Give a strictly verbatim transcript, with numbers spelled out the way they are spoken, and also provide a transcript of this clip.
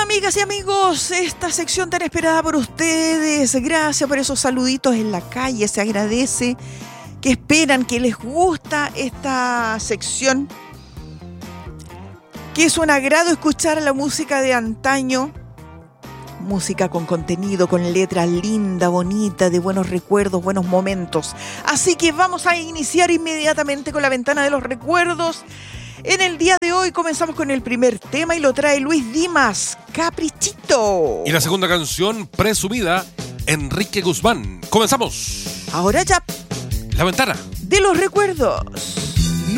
Amigas y amigos, esta sección tan esperada por ustedes, gracias por esos saluditos en la calle, se agradece que esperan, que les gusta esta sección, que es un agrado escuchar la música de antaño, música con contenido, con letra linda, bonita, de buenos recuerdos, buenos momentos. Así que vamos a iniciar inmediatamente con la ventana de los recuerdos. En el día de hoy comenzamos con el primer tema y lo trae Luis Dimas, Caprichito. Y la segunda canción, Presumida, Enrique Guzmán. Comenzamos. Ahora ya. La ventana de los recuerdos.